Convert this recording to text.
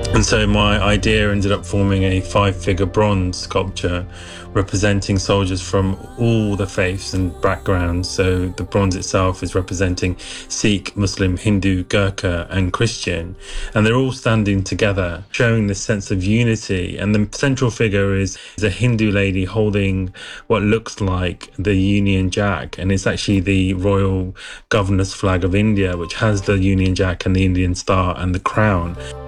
And so my idea ended up forming a 5-figure bronze sculpture representing soldiers from all the faiths and backgrounds. So the bronze itself is representing Sikh, Muslim, Hindu, Gurkha, and Christian. And they're all standing together, showing this sense of unity. And the central figure is a Hindu lady holding what looks like the Union Jack. And it's actually the royal governor's flag of India, which has the Union Jack and the Indian star and the crown.